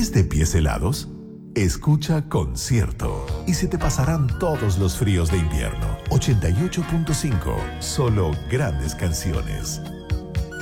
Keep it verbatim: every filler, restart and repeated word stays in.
¿Vives de pies helados? Escucha Concierto y se te pasarán todos los fríos de invierno. ochenta y ocho punto cinco, solo grandes canciones.